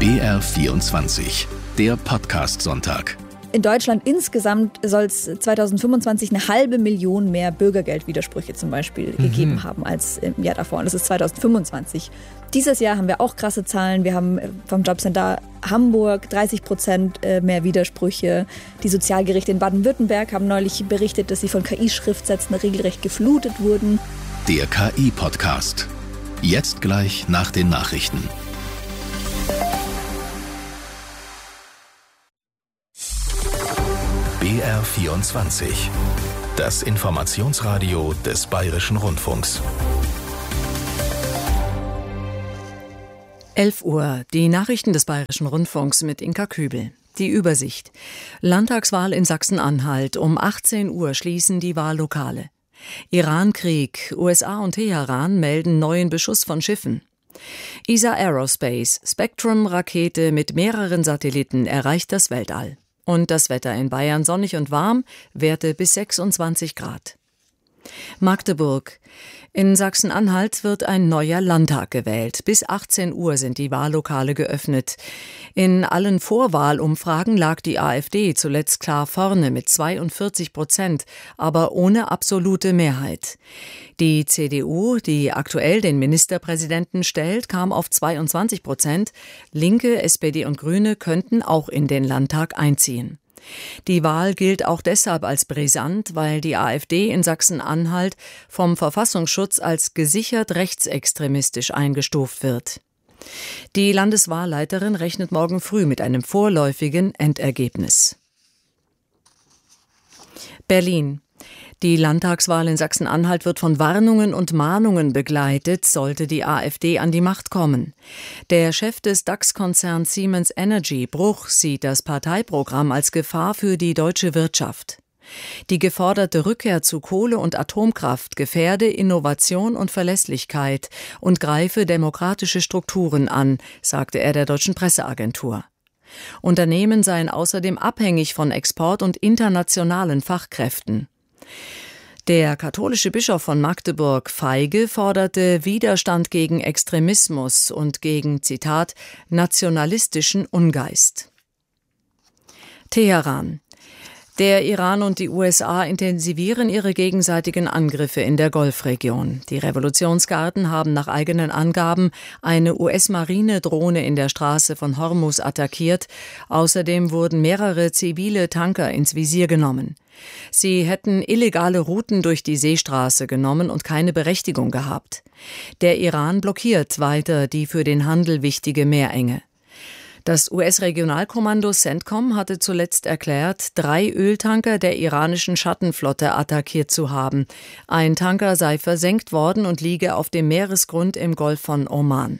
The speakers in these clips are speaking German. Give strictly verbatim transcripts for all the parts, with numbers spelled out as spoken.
B R vierundzwanzig, der Podcast-Sonntag. In Deutschland insgesamt soll es zweitausendfünfundzwanzig eine halbe Million mehr Bürgergeldwidersprüche zum Beispiel mhm. gegeben haben als im Jahr davor. Und das ist zweitausendfünfundzwanzig. Dieses Jahr haben wir auch krasse Zahlen. Wir haben vom Jobcenter Hamburg dreißig Prozent mehr Widersprüche. Die Sozialgerichte in Baden-Württemberg haben neulich berichtet, dass sie von K I-Schriftsätzen regelrecht geflutet wurden. Der K I-Podcast. Jetzt gleich nach den Nachrichten. B R vierundzwanzig. Das Informationsradio des Bayerischen Rundfunks. elf Uhr, die Nachrichten des Bayerischen Rundfunks mit Inka Kübel. Die Übersicht. Landtagswahl in Sachsen-Anhalt. Um achtzehn Uhr schließen die Wahllokale. Irankrieg. U S A und Teheran melden neuen Beschuss von Schiffen. E S A Aerospace. Spectrum-Rakete mit mehreren Satelliten erreicht das Weltall. Und das Wetter in Bayern sonnig und warm, Werte bis sechsundzwanzig Grad. Magdeburg. In Sachsen-Anhalt wird ein neuer Landtag gewählt. Bis achtzehn Uhr sind die Wahllokale geöffnet. In allen Vorwahlumfragen lag die AfD zuletzt klar vorne mit zweiundvierzig Prozent, aber ohne absolute Mehrheit. Die C D U, die aktuell den Ministerpräsidenten stellt, kam auf zweiundzwanzig Prozent. Linke, S P D und Grüne könnten auch in den Landtag einziehen. Die Wahl gilt auch deshalb als brisant, weil die AfD in Sachsen-Anhalt vom Verfassungsschutz als gesichert rechtsextremistisch eingestuft wird. Die Landeswahlleiterin rechnet morgen früh mit einem vorläufigen Endergebnis. Berlin. Die Landtagswahl in Sachsen-Anhalt wird von Warnungen und Mahnungen begleitet, sollte die AfD an die Macht kommen. Der Chef des DAX-Konzerns Siemens Energy, Bruch, sieht das Parteiprogramm als Gefahr für die deutsche Wirtschaft. Die geforderte Rückkehr zu Kohle- und Atomkraft gefährde Innovation und Verlässlichkeit und greife demokratische Strukturen an, sagte er der deutschen Presseagentur. Unternehmen seien außerdem abhängig von Export- und internationalen Fachkräften. Der katholische Bischof von Magdeburg, Feige, forderte Widerstand gegen Extremismus und gegen, Zitat, nationalistischen Ungeist. Teheran. Der Iran und die U S A intensivieren ihre gegenseitigen Angriffe in der Golfregion. Die Revolutionsgarden haben nach eigenen Angaben eine U S-Marinedrohne in der Straße von Hormuz attackiert. Außerdem wurden mehrere zivile Tanker ins Visier genommen. Sie hätten illegale Routen durch die Seestraße genommen und keine Berechtigung gehabt. Der Iran blockiert weiter die für den Handel wichtige Meerenge. Das U S-Regionalkommando CENTCOM hatte zuletzt erklärt, drei Öltanker der iranischen Schattenflotte attackiert zu haben. Ein Tanker sei versenkt worden und liege auf dem Meeresgrund im Golf von Oman.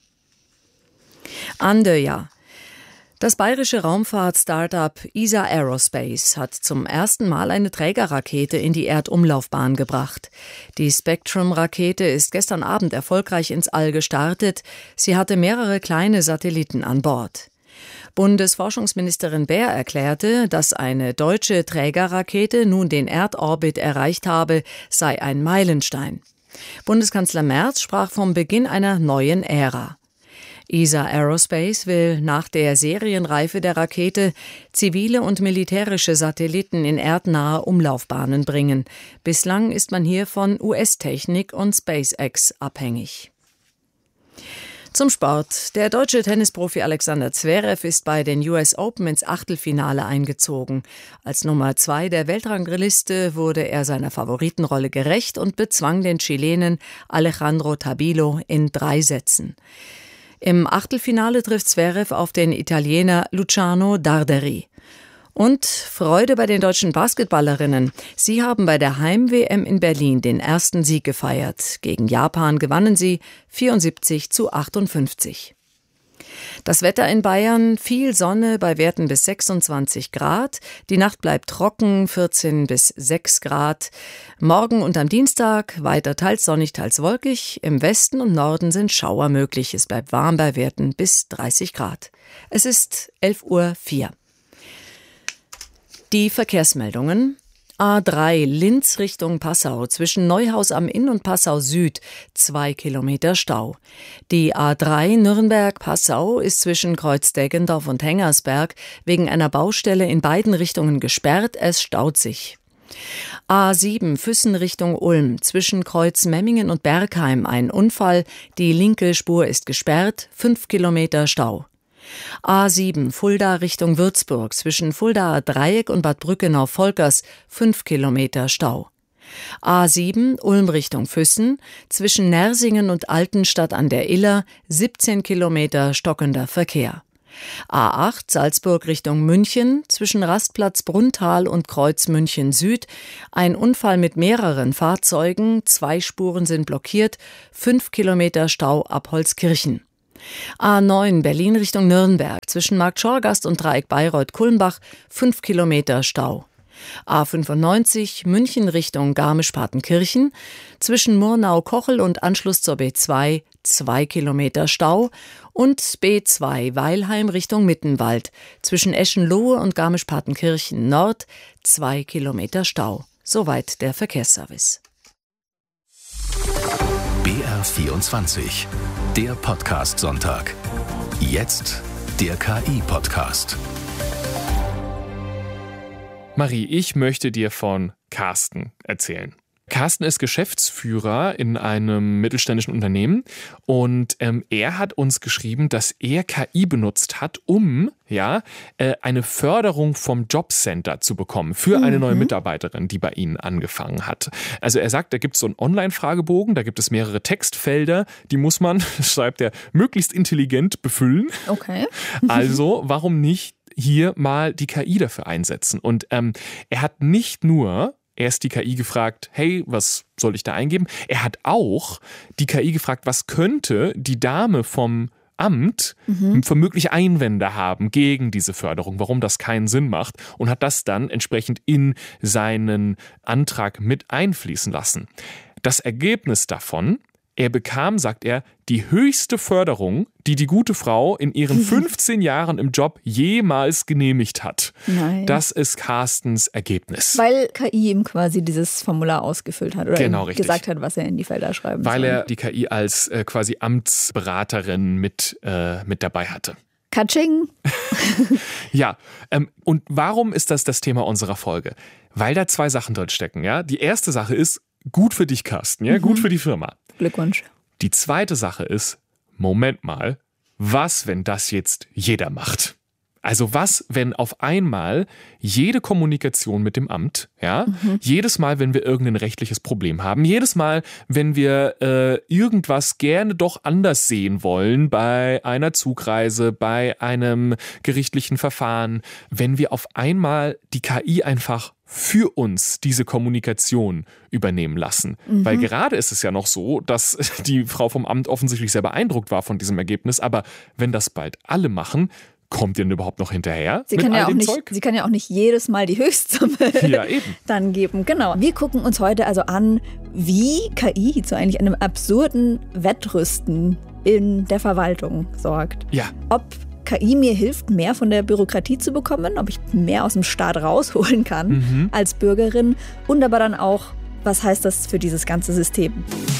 Andøya. Das bayerische Raumfahrt-Startup E S A Aerospace hat zum ersten Mal eine Trägerrakete in die Erdumlaufbahn gebracht. Die Spectrum-Rakete ist gestern Abend erfolgreich ins All gestartet. Sie hatte mehrere kleine Satelliten an Bord. Bundesforschungsministerin Baer erklärte, dass eine deutsche Trägerrakete nun den Erdorbit erreicht habe, sei ein Meilenstein. Bundeskanzler Merz sprach vom Beginn einer neuen Ära. E S A Aerospace will nach der Serienreife der Rakete zivile und militärische Satelliten in erdnahe Umlaufbahnen bringen. Bislang ist man hier von U S-Technik und SpaceX abhängig. Zum Sport. Der deutsche Tennisprofi Alexander Zverev ist bei den U S Open ins Achtelfinale eingezogen. Als Nummer zwei der Weltrangliste wurde er seiner Favoritenrolle gerecht und bezwang den Chilenen Alejandro Tabilo in drei Sätzen. Im Achtelfinale trifft Zverev auf den Italiener Luciano Darderi. Und Freude bei den deutschen Basketballerinnen. Sie haben bei der Heim-W M in Berlin den ersten Sieg gefeiert. Gegen Japan gewannen sie vierundsiebzig zu achtundfünfzig. Das Wetter in Bayern, viel Sonne bei Werten bis sechsundzwanzig Grad. Die Nacht bleibt trocken, vierzehn bis sechs Grad. Morgen und am Dienstag weiter teils sonnig, teils wolkig. Im Westen und Norden sind Schauer möglich. Es bleibt warm bei Werten bis dreißig Grad. Es ist elf Uhr vier. Die Verkehrsmeldungen. A drei Linz Richtung Passau zwischen Neuhaus am Inn und Passau Süd, zwei Kilometer Stau. Die A drei Nürnberg-Passau ist zwischen Kreuz Deggendorf und Hengersberg wegen einer Baustelle in beiden Richtungen gesperrt, es staut sich. A sieben Füssen Richtung Ulm zwischen Kreuz Memmingen und Bergheim ein Unfall, die linke Spur ist gesperrt, fünf Kilometer Stau. A sieben Fulda Richtung Würzburg zwischen Fuldaer Dreieck und Bad Brückenau-Volkers, fünf Kilometer Stau. A sieben Ulm Richtung Füssen zwischen Nersingen und Altenstadt an der Iller, siebzehn Kilometer stockender Verkehr. A acht Salzburg Richtung München zwischen Rastplatz Brunntal und Kreuz München Süd, ein Unfall mit mehreren Fahrzeugen, zwei Spuren sind blockiert, fünf Kilometer Stau ab Holzkirchen. A neun Berlin Richtung Nürnberg zwischen Markt Schorgast und Dreieck Bayreuth-Kulmbach, fünf Kilometer Stau. A fünfundneunzig München Richtung Garmisch-Partenkirchen zwischen Murnau-Kochel und Anschluss zur B zwei, zwei Kilometer Stau und B zwei Weilheim Richtung Mittenwald zwischen Eschenlohe und Garmisch-Partenkirchen Nord, zwei Kilometer Stau. Soweit der Verkehrsservice. B R vierundzwanzig, der Podcast-Sonntag. Jetzt der K I-Podcast. Marie, ich möchte dir von Carsten erzählen. Carsten ist Geschäftsführer in einem mittelständischen Unternehmen und ähm, er hat uns geschrieben, dass er K I benutzt hat, um ja äh, eine Förderung vom Jobcenter zu bekommen für eine mhm. neue Mitarbeiterin, die bei ihnen angefangen hat. Also er sagt, da gibt es so einen Online-Fragebogen, da gibt es mehrere Textfelder, die muss man, schreibt er, möglichst intelligent befüllen. Okay. Also warum nicht hier mal die K I dafür einsetzen? Und ähm, er hat nicht nur erst die K I gefragt, hey, was soll ich da eingeben? Er hat auch die K I gefragt, was könnte die Dame vom Amt mhm. für mögliche Einwände haben gegen diese Förderung, warum das keinen Sinn macht, und hat das dann entsprechend in seinen Antrag mit einfließen lassen. Das Ergebnis davon: Er bekam, sagt er, die höchste Förderung, die die gute Frau in ihren fünfzehn Jahren im Job jemals genehmigt hat. Nein. Das ist Carstens Ergebnis. Weil K I ihm quasi dieses Formular ausgefüllt hat oder genau, ihm richtig. gesagt hat, was er in die Felder schreiben Weil soll. er die K I als äh, quasi Amtsberaterin mit, äh, mit dabei hatte. Katsching! Ja, ähm, und warum ist das das Thema unserer Folge? Weil da zwei Sachen drin stecken. Ja? Die erste Sache ist, gut für dich, Carsten, ja? Mhm. Gut für die Firma. Glückwunsch. Die zweite Sache ist, Moment mal, was, wenn das jetzt jeder macht? Also was, wenn auf einmal jede Kommunikation mit dem Amt, ja, mhm. jedes Mal, wenn wir irgendein rechtliches Problem haben, jedes Mal, wenn wir äh, irgendwas gerne doch anders sehen wollen bei einer Zugreise, bei einem gerichtlichen Verfahren, wenn wir auf einmal die K I einfach für uns diese Kommunikation übernehmen lassen. Mhm. Weil gerade ist es ja noch so, dass die Frau vom Amt offensichtlich sehr beeindruckt war von diesem Ergebnis, aber wenn das bald alle machen, kommt ihr denn überhaupt noch hinterher? Sie mit kann, all ja auch dem nicht, Zeug? sie kann ja auch nicht jedes Mal die Höchstsumme ja, eben. dann geben. Genau. Wir gucken uns heute also an, wie K I zu eigentlich einem absurden Wettrüsten in der Verwaltung sorgt. Ja. Ob K I mir hilft, mehr von der Bürokratie zu bekommen, ob ich mehr aus dem Staat rausholen kann mhm. als Bürgerin, und aber dann auch, was heißt das für dieses ganze System?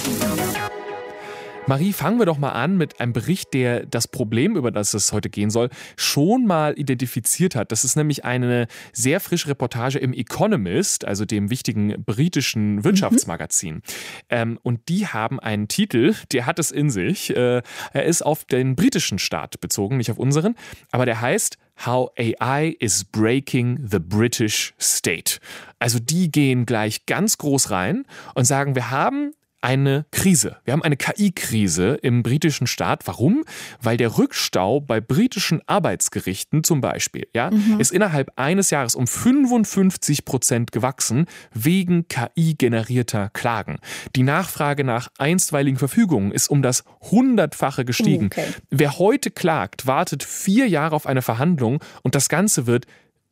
Marie, fangen wir doch mal an mit einem Bericht, der das Problem, über das es heute gehen soll, schon mal identifiziert hat. Das ist nämlich eine sehr frische Reportage im Economist, also dem wichtigen britischen Wirtschaftsmagazin. Mhm. Ähm, und die haben einen Titel, der hat es in sich. Äh, er ist auf den britischen Staat bezogen, nicht auf unseren, aber der heißt How A I is breaking the British State. Also die gehen gleich ganz groß rein und sagen, wir haben eine Krise. Wir haben eine K I-Krise im britischen Staat. Warum? Weil der Rückstau bei britischen Arbeitsgerichten zum Beispiel ja, mhm. ist innerhalb eines Jahres um fünfundfünfzig Prozent gewachsen wegen K I-generierter Klagen. Die Nachfrage nach einstweiligen Verfügungen ist um das Hundertfache gestiegen. Okay. Wer heute klagt, wartet vier Jahre auf eine Verhandlung und das Ganze wird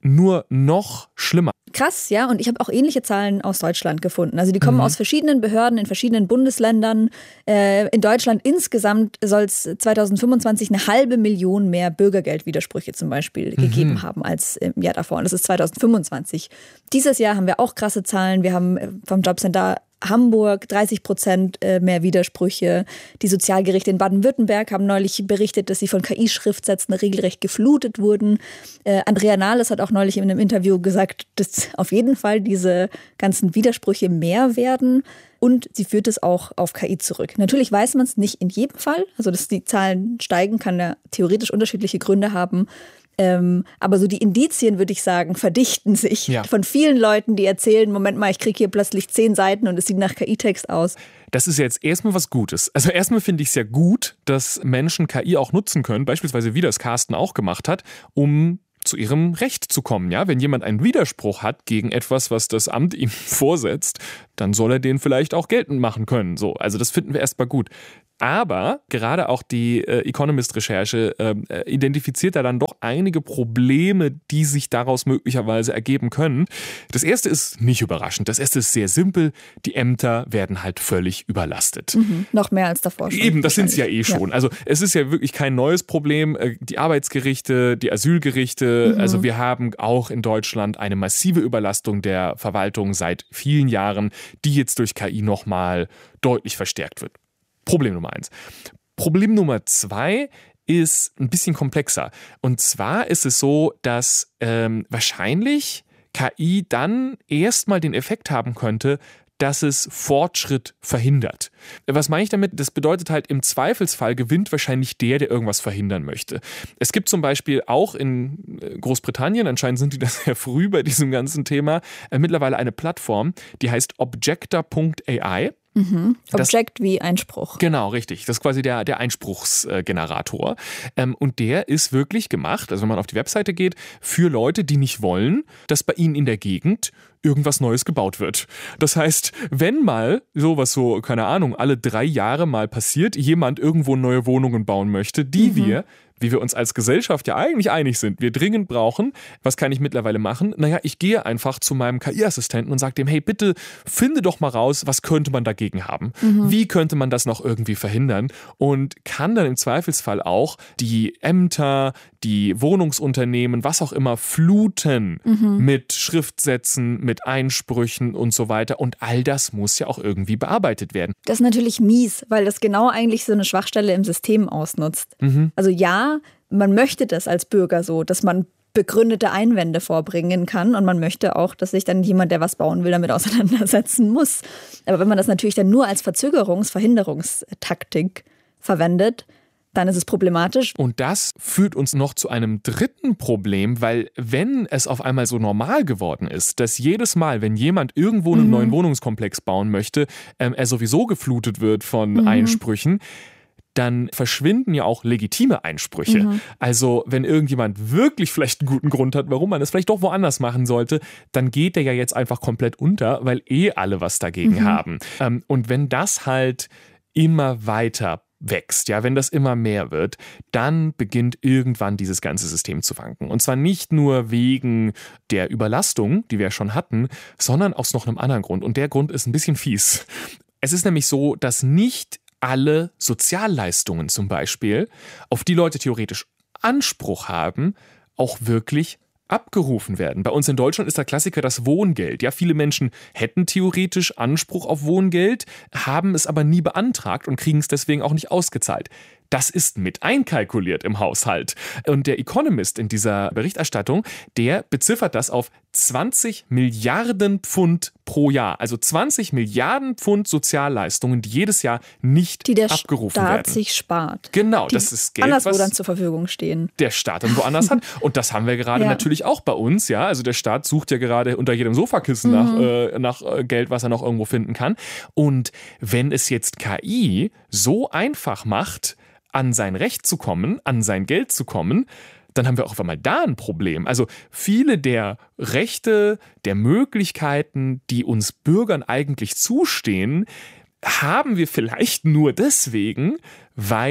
nur noch schlimmer. Krass, ja. Und ich habe auch ähnliche Zahlen aus Deutschland gefunden. Also die kommen mhm. aus verschiedenen Behörden in verschiedenen Bundesländern. Äh, in Deutschland insgesamt soll es zwanzig fünfundzwanzig eine halbe Million mehr Bürgergeldwidersprüche zum Beispiel mhm. gegeben haben als im Jahr davor. Und das ist zwanzig fünfundzwanzig. Dieses Jahr haben wir auch krasse Zahlen. Wir haben vom Jobcenter Hamburg dreißig Prozent mehr Widersprüche. Die Sozialgerichte in Baden-Württemberg haben neulich berichtet, dass sie von K I-Schriftsätzen regelrecht geflutet wurden. Äh, Andrea Nahles hat auch neulich in einem Interview gesagt, dass auf jeden Fall diese ganzen Widersprüche mehr werden. Und sie führt es auch auf K I zurück. Natürlich weiß man es nicht in jedem Fall. Also, dass die Zahlen steigen, kann ja theoretisch unterschiedliche Gründe haben. Ähm, aber so die Indizien, würde ich sagen, verdichten sich ja. von vielen Leuten, die erzählen, Moment mal, ich kriege hier plötzlich zehn Seiten und es sieht nach K I-Text aus. Das ist jetzt erstmal was Gutes. Also erstmal finde ich es ja gut, dass Menschen K I auch nutzen können, beispielsweise wie das Carsten auch gemacht hat, um zu ihrem Recht zu kommen. Ja? Wenn jemand einen Widerspruch hat gegen etwas, was das Amt ihm vorsetzt, dann soll er den vielleicht auch geltend machen können. So, also das finden wir erstmal gut. Aber gerade auch die äh, Economist-Recherche äh, identifiziert da dann doch einige Probleme, die sich daraus möglicherweise ergeben können. Das erste ist nicht überraschend. Das erste ist sehr simpel. Die Ämter werden halt völlig überlastet. Mhm, noch mehr als davor schon. Eben, das sind sie ja eh schon. Ja. Also es ist ja wirklich kein neues Problem. Die Arbeitsgerichte, die Asylgerichte, mhm. also wir haben auch in Deutschland eine massive Überlastung der Verwaltung seit vielen Jahren, die jetzt durch K I nochmal deutlich verstärkt wird. Problem Nummer eins. Problem Nummer zwei ist ein bisschen komplexer. Und zwar ist es so, dass ähm, wahrscheinlich K I dann erstmal den Effekt haben könnte, dass es Fortschritt verhindert. Was meine ich damit? Das bedeutet halt, im Zweifelsfall gewinnt wahrscheinlich der, der irgendwas verhindern möchte. Es gibt zum Beispiel auch in Großbritannien, anscheinend sind die da sehr früh bei diesem ganzen Thema, äh, mittlerweile eine Plattform, die heißt objector punkt A I. Mhm. Object das, wie Einspruch. Genau, richtig. Das ist quasi der, der Einspruchsgenerator. Ähm, und der ist wirklich gemacht, also wenn man auf die Webseite geht, für Leute, die nicht wollen, dass bei ihnen in der Gegend irgendwas Neues gebaut wird. Das heißt, wenn mal sowas so, keine Ahnung, alle drei Jahre mal passiert, jemand irgendwo neue Wohnungen bauen möchte, die mhm. wir wie wir uns als Gesellschaft ja eigentlich einig sind, wir dringend brauchen, was kann ich mittlerweile machen? Naja, ich gehe einfach zu meinem K I-Assistenten und sage dem, hey, bitte finde doch mal raus, was könnte man dagegen haben? Mhm. Wie könnte man das noch irgendwie verhindern? Und kann dann im Zweifelsfall auch die Ämter, die Wohnungsunternehmen, was auch immer, fluten mhm. mit Schriftsätzen, mit Einsprüchen und so weiter. Und all das muss ja auch irgendwie bearbeitet werden. Das ist natürlich mies, weil das genau eigentlich so eine Schwachstelle im System ausnutzt. Mhm. Also ja, man möchte das als Bürger so, dass man begründete Einwände vorbringen kann und man möchte auch, dass sich dann jemand, der was bauen will, damit auseinandersetzen muss. Aber wenn man das natürlich dann nur als Verzögerungs-, Verhinderungstaktik verwendet, dann ist es problematisch. Und das führt uns noch zu einem dritten Problem, weil wenn es auf einmal so normal geworden ist, dass jedes Mal, wenn jemand irgendwo einen mhm. neuen Wohnungskomplex bauen möchte, ähm, er sowieso geflutet wird von mhm. Einsprüchen, dann verschwinden ja auch legitime Einsprüche. Mhm. Also wenn irgendjemand wirklich vielleicht einen guten Grund hat, warum man es vielleicht doch woanders machen sollte, dann geht der ja jetzt einfach komplett unter, weil eh alle was dagegen mhm. haben. Ähm, und wenn das halt immer weiter wächst, ja, wenn das immer mehr wird, dann beginnt irgendwann dieses ganze System zu wanken. Und zwar nicht nur wegen der Überlastung, die wir schon hatten, sondern aus noch einem anderen Grund. Und der Grund ist ein bisschen fies. Es ist nämlich so, dass nicht alle Sozialleistungen zum Beispiel, auf die Leute theoretisch Anspruch haben, auch wirklich abgerufen werden. Bei uns in Deutschland ist der Klassiker das Wohngeld. Ja, viele Menschen hätten theoretisch Anspruch auf Wohngeld, haben es aber nie beantragt und kriegen es deswegen auch nicht ausgezahlt. Das ist mit einkalkuliert im Haushalt. Und der Economist in dieser Berichterstattung, der beziffert das auf zwanzig Milliarden Pfund pro Jahr. Also zwanzig Milliarden Pfund Sozialleistungen, die jedes Jahr nicht die der abgerufen Staat werden. sich spart. Genau, die das ist Geld, anderswo was dann zur Verfügung stehen. Der Staat dann woanders hat. Und das haben wir gerade ja. natürlich auch bei uns. Ja, also der Staat sucht ja gerade unter jedem Sofakissen mhm. nach, äh, nach äh, Geld, was er noch irgendwo finden kann. Und wenn es jetzt K I so einfach macht, an sein Recht zu kommen, an sein Geld zu kommen, dann haben wir auch auf einmal da ein Problem. Also viele der Rechte, der Möglichkeiten, die uns Bürgern eigentlich zustehen, haben wir vielleicht nur deswegen, weil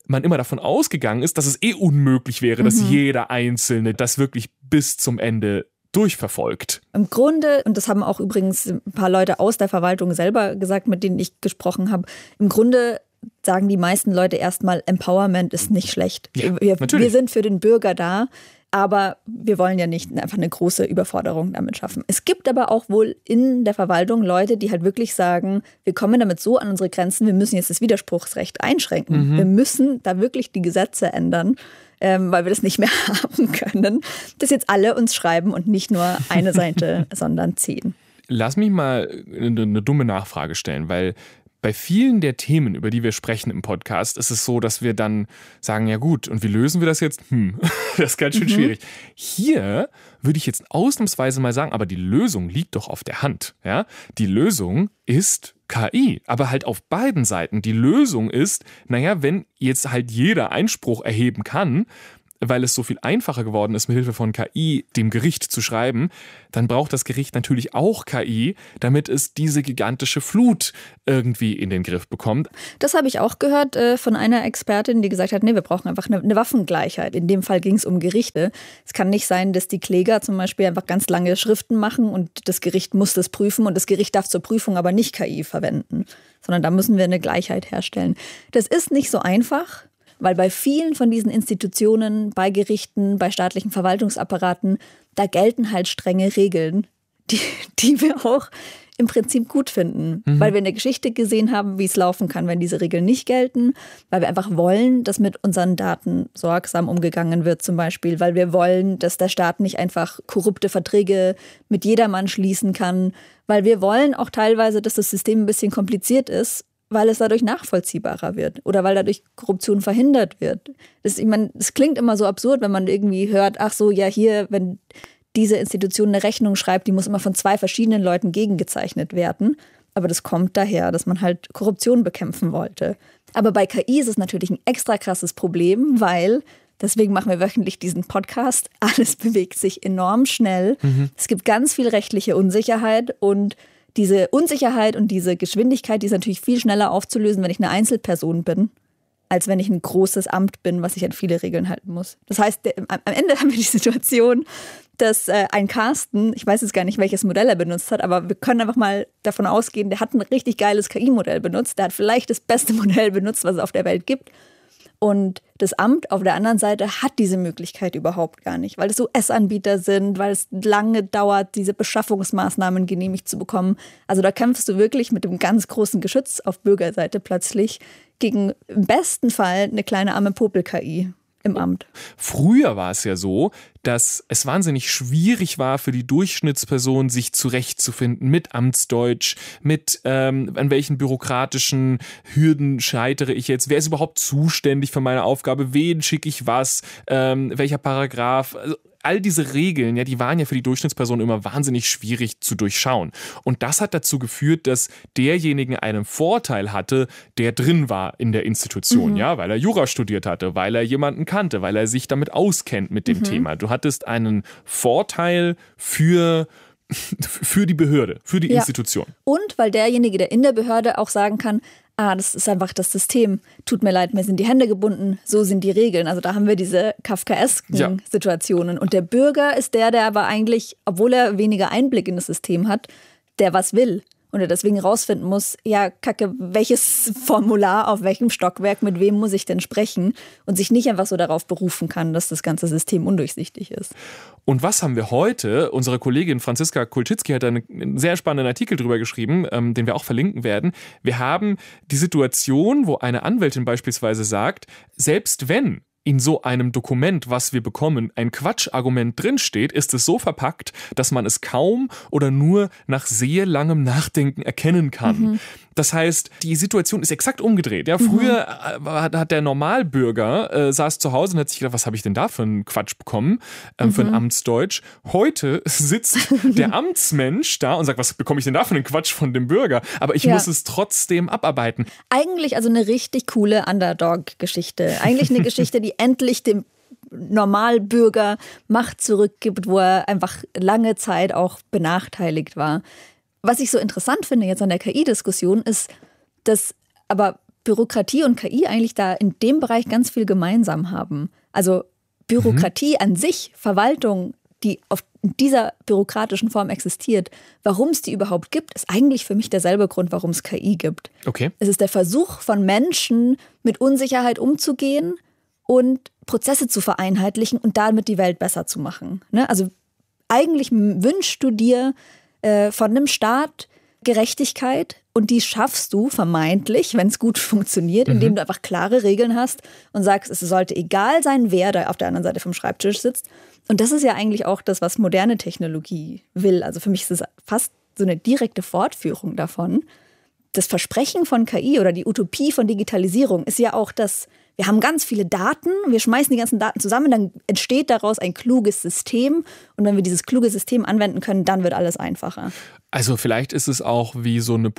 man immer davon ausgegangen ist, dass es eh unmöglich wäre, mhm. dass jeder Einzelne das wirklich bis zum Ende durchverfolgt. Im Grunde, und das haben auch übrigens ein paar Leute aus der Verwaltung selber gesagt, mit denen ich gesprochen habe, im Grunde sagen die meisten Leute erstmal, Empowerment ist nicht schlecht. Ja, wir, natürlich. wir sind für den Bürger da, aber wir wollen ja nicht einfach eine große Überforderung damit schaffen. Es gibt aber auch wohl in der Verwaltung Leute, die halt wirklich sagen, wir kommen damit so an unsere Grenzen, wir müssen jetzt das Widerspruchsrecht einschränken. Mhm. Wir müssen da wirklich die Gesetze ändern, ähm, weil wir das nicht mehr haben können, dass jetzt alle uns schreiben und nicht nur eine Seite, sondern zehn. Lass mich mal eine, eine dumme Nachfrage stellen, weil bei vielen der Themen, über die wir sprechen im Podcast, ist es so, dass wir dann sagen, ja gut, und wie lösen wir das jetzt? Hm, das ist ganz schön mhm. schwierig. Hier würde ich jetzt ausnahmsweise mal sagen, aber die Lösung liegt doch auf der Hand. Ja? Die Lösung ist K I, aber halt auf beiden Seiten. Die Lösung ist, naja, wenn jetzt halt jeder Einspruch erheben kann, weil es so viel einfacher geworden ist, mit Hilfe von K I dem Gericht zu schreiben, dann braucht das Gericht natürlich auch K I, damit es diese gigantische Flut irgendwie in den Griff bekommt. Das habe ich auch gehört äh, von einer Expertin, die gesagt hat, nee, wir brauchen einfach eine, eine Waffengleichheit. In dem Fall ging es um Gerichte. Es kann nicht sein, dass die Kläger zum Beispiel einfach ganz lange Schriften machen und das Gericht muss das prüfen und das Gericht darf zur Prüfung aber nicht K I verwenden, sondern da müssen wir eine Gleichheit herstellen. Das ist nicht so einfach. Weil bei vielen von diesen Institutionen, bei Gerichten, bei staatlichen Verwaltungsapparaten, da gelten halt strenge Regeln, die, die wir auch im Prinzip gut finden. Mhm. Weil wir in der Geschichte gesehen haben, wie es laufen kann, wenn diese Regeln nicht gelten. Weil wir einfach wollen, dass mit unseren Daten sorgsam umgegangen wird zum Beispiel. Weil wir wollen, dass der Staat nicht einfach korrupte Verträge mit jedermann schließen kann. Weil wir wollen auch teilweise, dass das System ein bisschen kompliziert ist, weil es dadurch nachvollziehbarer wird oder weil dadurch Korruption verhindert wird. Das, ich meine, es klingt immer so absurd, wenn man irgendwie hört, ach so, ja hier, wenn diese Institution eine Rechnung schreibt, die muss immer von zwei verschiedenen Leuten gegengezeichnet werden. Aber das kommt daher, dass man halt Korruption bekämpfen wollte. Aber bei K I ist es natürlich ein extra krasses Problem, weil, deswegen machen wir wöchentlich diesen Podcast, alles bewegt sich enorm schnell. Mhm. Es gibt ganz viel rechtliche Unsicherheit und diese Unsicherheit und diese Geschwindigkeit, die ist natürlich viel schneller aufzulösen, wenn ich eine Einzelperson bin, als wenn ich ein großes Amt bin, was sich an viele Regeln halten muss. Das heißt, der, am Ende haben wir die Situation, dass äh, ein Carsten, ich weiß jetzt gar nicht, welches Modell er benutzt hat, aber wir können einfach mal davon ausgehen, der hat ein richtig geiles K I-Modell benutzt. Der hat vielleicht das beste Modell benutzt, was es auf der Welt gibt. Und das Amt auf der anderen Seite hat diese Möglichkeit überhaupt gar nicht, weil es U S-Anbieter sind, weil es lange dauert, diese Beschaffungsmaßnahmen genehmigt zu bekommen. Also da kämpfst du wirklich mit dem ganz großen Geschütz auf Bürgerseite plötzlich gegen im besten Fall eine kleine arme Popel-K I im Amt. Früher war es ja so, dass es wahnsinnig schwierig war für die Durchschnittsperson, sich zurechtzufinden mit Amtsdeutsch, mit ähm, an welchen bürokratischen Hürden scheitere ich jetzt, wer ist überhaupt zuständig für meine Aufgabe, wen schicke ich was, ähm, welcher Paragraph, also all diese Regeln, ja, die waren ja für die Durchschnittsperson immer wahnsinnig schwierig zu durchschauen. Und das hat dazu geführt, dass derjenige einen Vorteil hatte, der drin war in der Institution, mhm. ja, weil er Jura studiert hatte, weil er jemanden kannte, weil er sich damit auskennt mit dem mhm. Thema. Du hattest einen Vorteil für für die Behörde, für die ja. Institution. Und weil derjenige, der in der Behörde auch sagen kann, ah, das ist einfach das System. Tut mir leid, mir sind die Hände gebunden, so sind die Regeln. Also da haben wir diese kafkaesken ja. Situationen. Und der Bürger ist der, der aber eigentlich, obwohl er weniger Einblick in das System hat, der was will. Und er deswegen rausfinden muss, ja, kacke, welches Formular auf welchem Stockwerk, mit wem muss ich denn sprechen? Und sich nicht einfach so darauf berufen kann, dass das ganze System undurchsichtig ist. Und was haben wir heute? Unsere Kollegin Franziska Kulczycki hat einen sehr spannenden Artikel drüber geschrieben, ähm, den wir auch verlinken werden. Wir haben die Situation, wo eine Anwältin beispielsweise sagt, selbst wenn in so einem Dokument, was wir bekommen, ein Quatschargument drinsteht, ist es so verpackt, dass man es kaum oder nur nach sehr langem Nachdenken erkennen kann. Mhm. Das heißt, die Situation ist exakt umgedreht. Ja, früher mhm. hat, hat der Normalbürger äh, saß zu Hause und hat sich gedacht, was habe ich denn da für einen Quatsch bekommen, äh, mhm. für ein Amtsdeutsch. Heute sitzt der Amtsmensch da und sagt, was bekomme ich denn da für einen Quatsch von dem Bürger? Aber ich ja. muss es trotzdem abarbeiten. Eigentlich also eine richtig coole Underdog-Geschichte. Eigentlich eine Geschichte, die endlich dem Normalbürger Macht zurückgibt, wo er einfach lange Zeit auch benachteiligt war. Was ich so interessant finde jetzt an der K I-Diskussion ist, dass aber Bürokratie und K I eigentlich da in dem Bereich ganz viel gemeinsam haben. Also Bürokratie mhm. an sich, Verwaltung, die auf dieser bürokratischen Form existiert, warum es die überhaupt gibt, ist eigentlich für mich derselbe Grund, warum es K I gibt. Okay. Es ist der Versuch von Menschen, mit Unsicherheit umzugehen und Prozesse zu vereinheitlichen und damit die Welt besser zu machen. Ne? Also eigentlich wünschst du dir äh, von einem Staat Gerechtigkeit und die schaffst du vermeintlich, wenn es gut funktioniert, indem mhm. du einfach klare Regeln hast und sagst, es sollte egal sein, wer da auf der anderen Seite vom Schreibtisch sitzt. Und das ist ja eigentlich auch das, was moderne Technologie will. Also für mich ist es fast so eine direkte Fortführung davon. Das Versprechen von K I oder die Utopie von Digitalisierung ist ja auch, dass wir haben ganz viele Daten, wir schmeißen die ganzen Daten zusammen, dann entsteht daraus ein kluges System. Und wenn wir dieses kluge System anwenden können, dann wird alles einfacher. Also vielleicht ist es auch wie so eine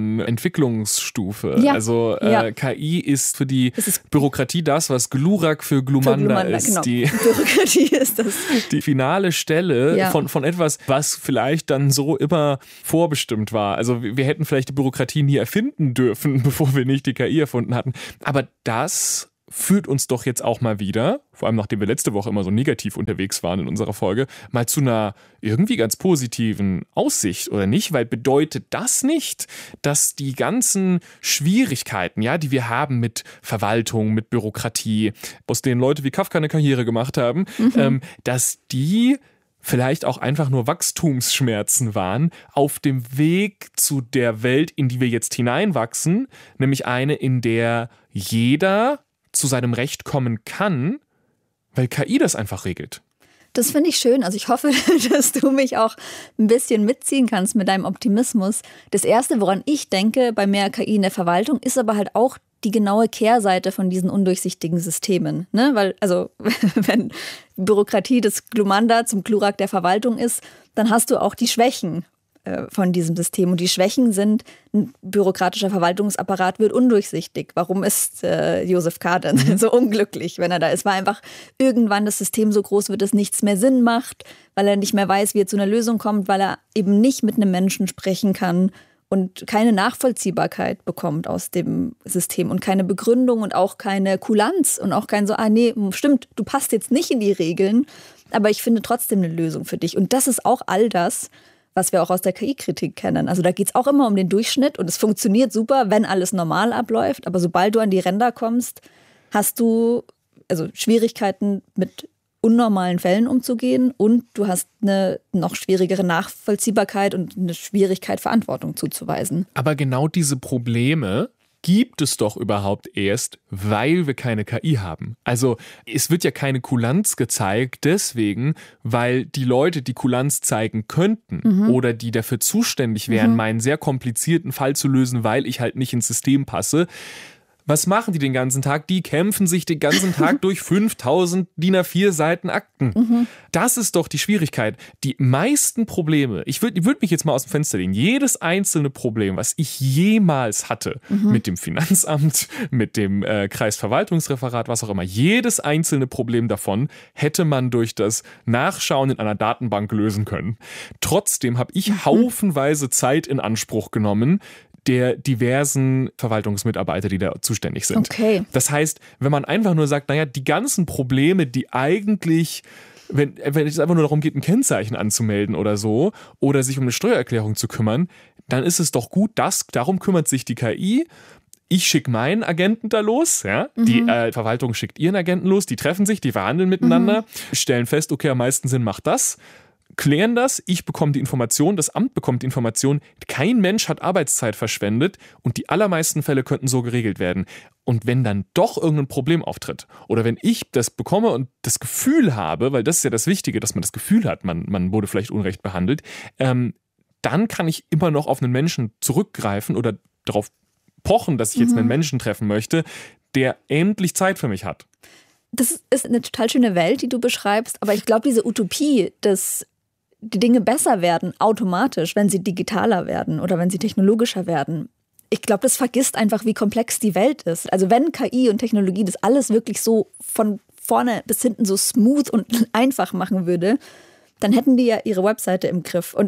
Pokémon-Entwicklungsstufe. Ja, also äh, ja. K I ist für die ist Bürokratie das, was Glurak für Glumanda, für Glumanda ist. Genau. Die Bürokratie ist das. Die finale Stelle ja. von, von etwas, was vielleicht dann so immer vorbestimmt war. Also wir hätten vielleicht die Bürokratie nie erfinden dürfen, bevor wir nicht die K I erfunden hatten. Aber das führt uns doch jetzt auch mal wieder, vor allem nachdem wir letzte Woche immer so negativ unterwegs waren in unserer Folge, mal zu einer irgendwie ganz positiven Aussicht, oder nicht? Weil bedeutet das nicht, dass die ganzen Schwierigkeiten, ja, die wir haben mit Verwaltung, mit Bürokratie, aus denen Leute wie Kafka eine Karriere gemacht haben, mhm. ähm, dass die vielleicht auch einfach nur Wachstumsschmerzen waren auf dem Weg zu der Welt, in die wir jetzt hineinwachsen, nämlich eine, in der jeder zu seinem Recht kommen kann, weil K I das einfach regelt. Das finde ich schön. Also ich hoffe, dass du mich auch ein bisschen mitziehen kannst mit deinem Optimismus. Das Erste, woran ich denke bei mehr K I in der Verwaltung, ist aber halt auch die genaue Kehrseite von diesen undurchsichtigen Systemen. Ne? Weil, also, wenn Bürokratie das Glumanda zum Glurak der Verwaltung ist, dann hast du auch die Schwächen von diesem System. Und die Schwächen sind, ein bürokratischer Verwaltungsapparat wird undurchsichtig. Warum ist äh, Joseph K. denn mhm. so unglücklich, wenn er da ist? Weil einfach irgendwann das System so groß wird, dass nichts mehr Sinn macht, weil er nicht mehr weiß, wie er zu einer Lösung kommt, weil er eben nicht mit einem Menschen sprechen kann und keine Nachvollziehbarkeit bekommt aus dem System und keine Begründung und auch keine Kulanz und auch kein so, ah nee, stimmt, du passt jetzt nicht in die Regeln, aber ich finde trotzdem eine Lösung für dich. Und das ist auch all das, was wir auch aus der K I-Kritik kennen. Also da geht es auch immer um den Durchschnitt und es funktioniert super, wenn alles normal abläuft. Aber sobald du an die Ränder kommst, hast du also Schwierigkeiten mit unnormalen Fällen umzugehen und du hast eine noch schwierigere Nachvollziehbarkeit und eine Schwierigkeit, Verantwortung zuzuweisen. Aber genau diese Probleme gibt es doch überhaupt erst, weil wir keine K I haben. Also es wird ja keine Kulanz gezeigt deswegen, weil die Leute, die Kulanz zeigen könnten mhm. oder die dafür zuständig wären, mhm. meinen sehr komplizierten Fall zu lösen, weil ich halt nicht ins System passe. Was machen die den ganzen Tag? Die kämpfen sich den ganzen Tag durch fünftausend D I N A vier Seiten Akten. Mhm. Das ist doch die Schwierigkeit. Die meisten Probleme, ich würde würd mich jetzt mal aus dem Fenster lehnen, jedes einzelne Problem, was ich jemals hatte, mhm. mit dem Finanzamt, mit dem äh, Kreisverwaltungsreferat, was auch immer, jedes einzelne Problem davon hätte man durch das Nachschauen in einer Datenbank lösen können. Trotzdem habe ich mhm. haufenweise Zeit in Anspruch genommen, der diversen Verwaltungsmitarbeiter, die da zuständig sind. Okay. Das heißt, wenn man einfach nur sagt, naja, die ganzen Probleme, die eigentlich, wenn, wenn es einfach nur darum geht, ein Kennzeichen anzumelden oder so, oder sich um eine Steuererklärung zu kümmern, dann ist es doch gut, dass, darum kümmert sich die K I. Ich schicke meinen Agenten da los, ja? Mhm. Die äh, Verwaltung schickt ihren Agenten los, die treffen sich, die verhandeln miteinander, mhm. stellen fest, okay, am meisten Sinn macht das, klären das, ich bekomme die Information, das Amt bekommt die Information, kein Mensch hat Arbeitszeit verschwendet und die allermeisten Fälle könnten so geregelt werden. Und wenn dann doch irgendein Problem auftritt oder wenn ich das bekomme und das Gefühl habe, weil das ist ja das Wichtige, dass man das Gefühl hat, man, man wurde vielleicht unrecht behandelt, ähm, dann kann ich immer noch auf einen Menschen zurückgreifen oder darauf pochen, dass ich jetzt mhm. einen Menschen treffen möchte, der endlich Zeit für mich hat. Das ist eine total schöne Welt, die du beschreibst, aber ich glaube, diese Utopie, dass die Dinge besser werden automatisch, wenn sie digitaler werden oder wenn sie technologischer werden. Ich glaube, das vergisst einfach, wie komplex die Welt ist. Also wenn K I und Technologie das alles wirklich so von vorne bis hinten so smooth und einfach machen würde, dann hätten die ja ihre Webseite im Griff. Und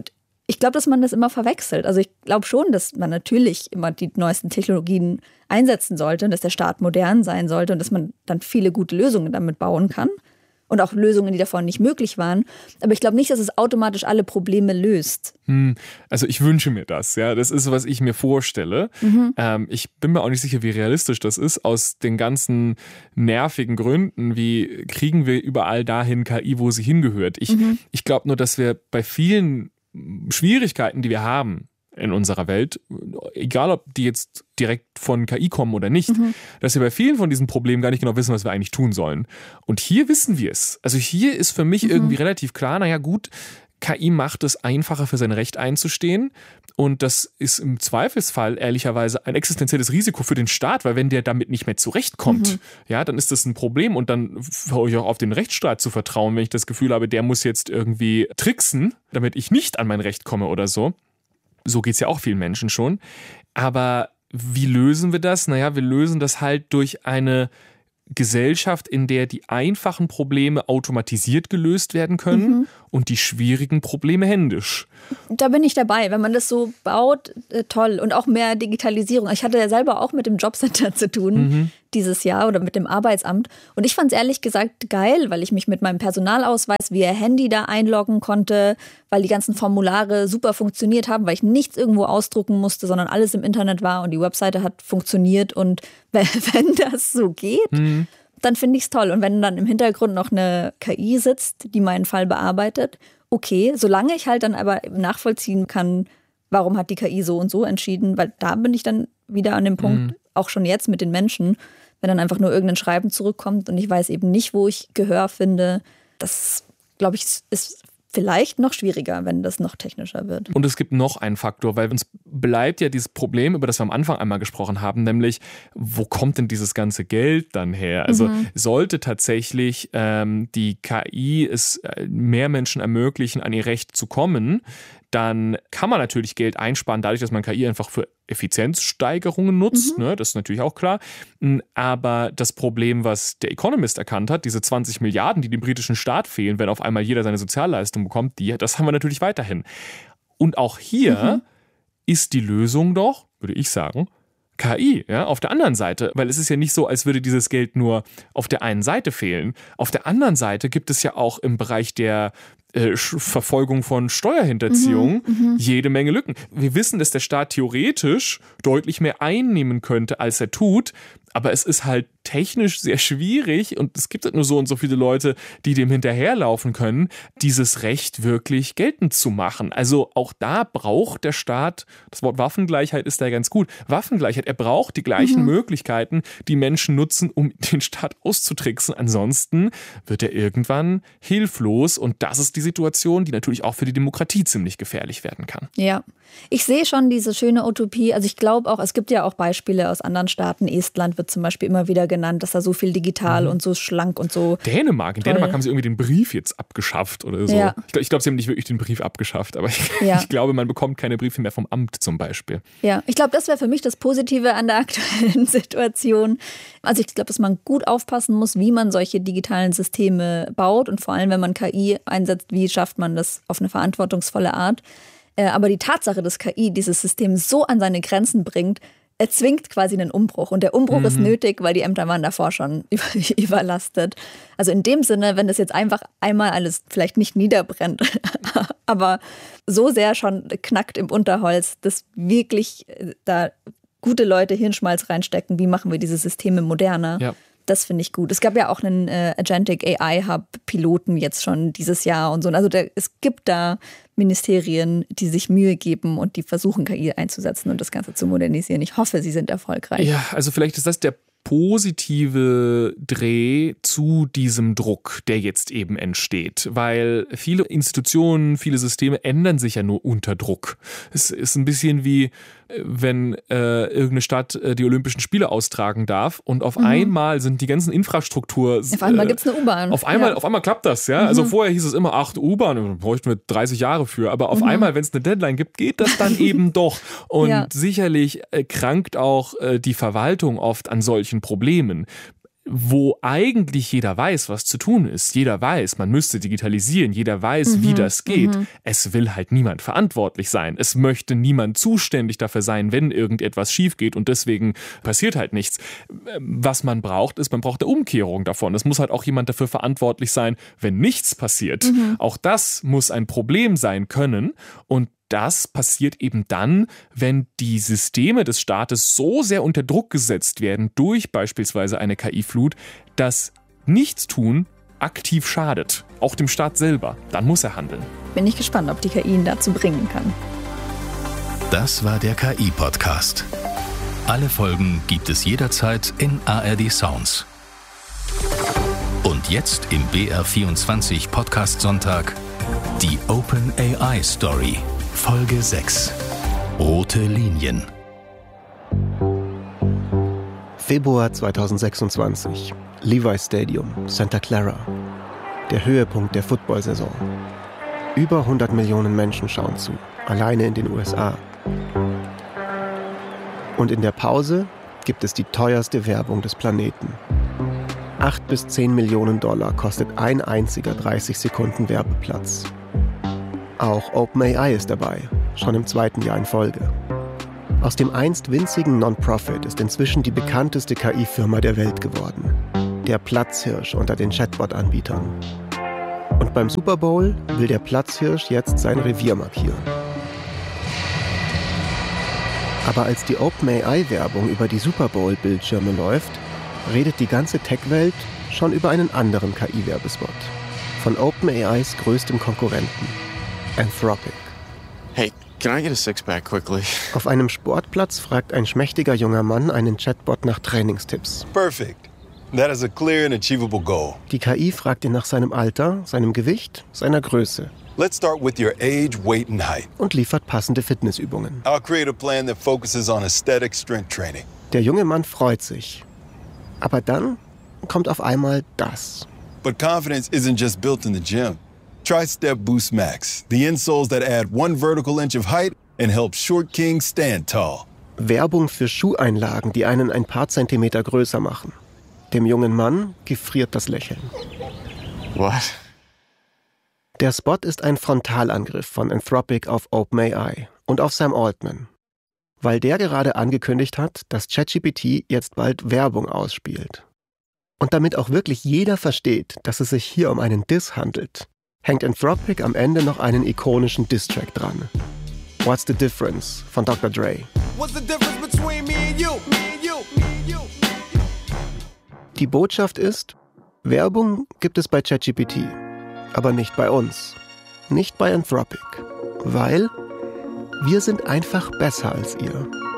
ich glaube, dass man das immer verwechselt. Also ich glaube schon, dass man natürlich immer die neuesten Technologien einsetzen sollte und dass der Staat modern sein sollte und dass man dann viele gute Lösungen damit bauen kann. Und auch Lösungen, die davon nicht möglich waren. Aber ich glaube nicht, dass es automatisch alle Probleme löst. Hm, also ich wünsche mir das. Ja, das ist, was ich mir vorstelle. Mhm. Ähm, ich bin mir auch nicht sicher, wie realistisch das ist. Aus den ganzen nervigen Gründen, wie kriegen wir überall dahin K I, wo sie hingehört. Ich, mhm. ich glaube nur, dass wir bei vielen Schwierigkeiten, die wir haben in unserer Welt, egal ob die jetzt direkt von K I kommen oder nicht, mhm. dass wir bei vielen von diesen Problemen gar nicht genau wissen, was wir eigentlich tun sollen. Und hier wissen wir es. Also hier ist für mich mhm. irgendwie relativ klar, naja gut, K I macht es einfacher, für sein Recht einzustehen. Und das ist im Zweifelsfall ehrlicherweise ein existenzielles Risiko für den Staat, weil wenn der damit nicht mehr zurechtkommt, mhm. ja, dann ist das ein Problem. Und dann höre ich auch auf den Rechtsstaat zu vertrauen, wenn ich das Gefühl habe, der muss jetzt irgendwie tricksen, damit ich nicht an mein Recht komme oder so. So geht es ja auch vielen Menschen schon. Aber wie lösen wir das? Naja, wir lösen das halt durch eine Gesellschaft, in der die einfachen Probleme automatisiert gelöst werden können mhm. und die schwierigen Probleme händisch. Da bin ich dabei. Wenn man das so baut, äh, toll. Und auch mehr Digitalisierung. Ich hatte ja selber auch mit dem Jobcenter zu tun mhm. dieses Jahr oder mit dem Arbeitsamt. Und ich fand es ehrlich gesagt geil, weil ich mich mit meinem Personalausweis via Handy da einloggen konnte, weil die ganzen Formulare super funktioniert haben, weil ich nichts irgendwo ausdrucken musste, sondern alles im Internet war und die Webseite hat funktioniert. Und wenn das so geht, mhm. dann finde ich es toll. Und wenn dann im Hintergrund noch eine K I sitzt, die meinen Fall bearbeitet, okay, solange ich halt dann aber nachvollziehen kann, warum hat die K I so und so entschieden, weil da bin ich dann wieder an dem Punkt, mhm. auch schon jetzt mit den Menschen, wenn dann einfach nur irgendein Schreiben zurückkommt und ich weiß eben nicht, wo ich Gehör finde, das, glaube ich, ist vielleicht noch schwieriger, wenn das noch technischer wird. Und es gibt noch einen Faktor, weil uns bleibt ja dieses Problem, über das wir am Anfang einmal gesprochen haben, nämlich, wo kommt denn dieses ganze Geld dann her? Also mhm. sollte tatsächlich ähm, die K I es mehr Menschen ermöglichen, an ihr Recht zu kommen, dann kann man natürlich Geld einsparen, dadurch, dass man K I einfach für Effizienzsteigerungen nutzt. Mhm. Ne, das ist natürlich auch klar. Aber das Problem, was der Economist erkannt hat, diese zwanzig Milliarden, die dem britischen Staat fehlen, wenn auf einmal jeder seine Sozialleistung bekommt, die, das haben wir natürlich weiterhin. Und auch hier mhm. ist die Lösung doch, würde ich sagen, K I, ja, auf der anderen Seite, weil es ist ja nicht so, als würde dieses Geld nur auf der einen Seite fehlen. Auf der anderen Seite gibt es ja auch im Bereich der äh, Verfolgung von Steuerhinterziehung mhm, jede Menge Lücken. Wir wissen, dass der Staat theoretisch deutlich mehr einnehmen könnte, als er tut, aber es ist halt technisch sehr schwierig und es gibt halt nur so und so viele Leute, die dem hinterherlaufen können, dieses Recht wirklich geltend zu machen. Also auch da braucht der Staat, das Wort Waffengleichheit ist da ganz gut, Waffengleichheit, er braucht die gleichen mhm. Möglichkeiten, die Menschen nutzen, um den Staat auszutricksen. Ansonsten wird er irgendwann hilflos und das ist die Situation, die natürlich auch für die Demokratie ziemlich gefährlich werden kann. Ja, ich sehe schon diese schöne Utopie, also ich glaube auch, es gibt ja auch Beispiele aus anderen Staaten, Estland wird zum Beispiel immer wieder genannt, dass da so viel digital mhm. und so schlank und so. Dänemark, in toll. Dänemark haben sie irgendwie den Brief jetzt abgeschafft oder so. Ja. Ich, ich glaube, sie haben nicht wirklich den Brief abgeschafft, aber ich, ja. ich glaube, man bekommt keine Briefe mehr vom Amt zum Beispiel. Ja, ich glaube, das wäre für mich das Positive an der aktuellen Situation. Also ich glaube, dass man gut aufpassen muss, wie man solche digitalen Systeme baut und vor allem, wenn man K I einsetzt, wie schafft man das auf eine verantwortungsvolle Art. Aber die Tatsache, dass K I dieses System so an seine Grenzen bringt, erzwingt quasi einen Umbruch. Und der Umbruch mhm. ist nötig, weil die Ämter waren davor schon überlastet. Also in dem Sinne, wenn das jetzt einfach einmal alles vielleicht nicht niederbrennt, aber so sehr schon knackt im Unterholz, dass wirklich da gute Leute Hirnschmalz reinstecken, wie machen wir diese Systeme moderner. Ja. Das finde ich gut. Es gab ja auch einen äh, Agentic A I Hub Piloten jetzt schon dieses Jahr und so. Also der, es gibt da Ministerien, die sich Mühe geben und die versuchen, K I einzusetzen und das Ganze zu modernisieren. Ich hoffe, sie sind erfolgreich. Ja, also vielleicht ist das der positive Dreh zu diesem Druck, der jetzt eben entsteht. Weil viele Institutionen, viele Systeme ändern sich ja nur unter Druck. Es ist ein bisschen wie, wenn äh, irgendeine Stadt äh, die Olympischen Spiele austragen darf und auf mhm. einmal sind die ganzen Infrastruktur... Auf einmal äh, gibt es eine U-Bahn. Auf einmal, ja. auf einmal klappt das, ja. Mhm. Also vorher hieß es immer, ach, U-Bahn, bräuchten wir dreißig Jahre für. Aber auf mhm. einmal, wenn es eine Deadline gibt, geht das dann eben doch. Und ja. sicherlich äh, krankt auch äh, die Verwaltung oft an solchen Problemen. wo eigentlich jeder weiß, was zu tun ist. Jeder weiß, man müsste digitalisieren, jeder weiß, mhm. wie das geht. Mhm. Es will halt niemand verantwortlich sein. Es möchte niemand zuständig dafür sein, wenn irgendetwas schief geht und deswegen passiert halt nichts. Was man braucht, ist, man braucht eine Umkehrung davon. Es muss halt auch jemand dafür verantwortlich sein, wenn nichts passiert. Mhm. Auch das muss ein Problem sein können und das passiert eben dann, wenn die Systeme des Staates so sehr unter Druck gesetzt werden durch beispielsweise eine K I-Flut, dass Nichtstun aktiv schadet, auch dem Staat selber. Dann muss er handeln. Bin ich gespannt, ob die K I ihn dazu bringen kann. Das war der K I-Podcast. Alle Folgen gibt es jederzeit in A R D Sounds. Und jetzt im B R vierundzwanzig Podcast Sonntag die OpenAI Story. Folge sechs. Rote Linien. Februar zweitausendsechsundzwanzig. Levi's Stadium, Santa Clara. Der Höhepunkt der Football-Saison. Über hundert Millionen Menschen schauen zu, alleine in den U S A. Und in der Pause gibt es die teuerste Werbung des Planeten. Acht bis zehn Millionen Dollar kostet ein einziger dreißig Sekunden Werbeplatz. Auch OpenAI ist dabei, schon im zweiten Jahr in Folge. Aus dem einst winzigen Non-Profit ist inzwischen die bekannteste K I-Firma der Welt geworden. Der Platzhirsch unter den Chatbot-Anbietern. Und beim Super Bowl will der Platzhirsch jetzt sein Revier markieren. Aber als die OpenAI-Werbung über die Super Bowl-Bildschirme läuft, redet die ganze Tech-Welt schon über einen anderen K I-Werbespot. Von OpenAIs größtem Konkurrenten. Anthropic. Hey, can I get a six-pack quickly? Auf einem Sportplatz fragt ein schmächtiger junger Mann einen Chatbot nach Trainingstipps. Perfect. That is a clear and achievable goal. Die K I fragt ihn nach seinem Alter, seinem Gewicht, seiner Größe. Let's start with your age, weight and height. Und liefert passende Fitnessübungen. I'll create a plan that focuses on aesthetic strength training. Der junge Mann freut sich. Aber dann kommt auf einmal das. But confidence isn't just built in the gym. Try Step Boost Max, the insoles that add one vertical inch of height and help short kings stand tall. Werbung für Schuheinlagen, die einen ein paar Zentimeter größer machen. Dem jungen Mann gefriert das Lächeln. What? Der Spot ist ein Frontalangriff von Anthropic auf OpenAI und auf Sam Altman. Weil der gerade angekündigt hat, dass ChatGPT jetzt bald Werbung ausspielt. Und damit auch wirklich jeder versteht, dass es sich hier um einen Diss handelt, hängt Anthropic am Ende noch einen ikonischen Diss-Track dran. What's the Difference von Doktor Dre. What's the difference between me and you? Me and you? Me and you? Die Botschaft ist, Werbung gibt es bei ChatGPT, aber nicht bei uns. Nicht bei Anthropic. Weil wir sind einfach besser als ihr.